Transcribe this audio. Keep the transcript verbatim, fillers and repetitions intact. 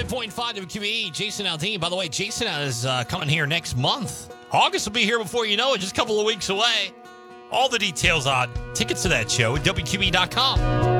point five W Q E, Jason Aldean. By the way, Jason is uh, coming here next month. August will be here before you know it, just a couple of weeks away. All the details on tickets to that show at W Q E dot com.